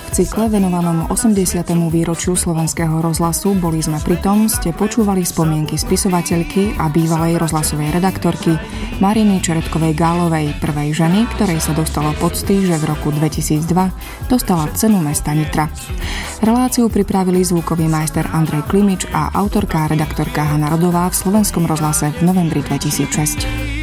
V cykle venovanom 80. výročiu Slovenského rozhlasu Boli sme pri tom ste počúvali spomienky spisovateľky a bývalej rozhlasovej redaktorky Mariny Čeretkovej-Gálovej, prvej ženy, ktorej sa dostalo pocty, že v roku 2002 dostala cenu mesta Nitra. Reláciu pripravili zvukový majster Andrej Klimič a autorka a redaktorka Hana Rodová v Slovenskom rozhlase v novembri 2006.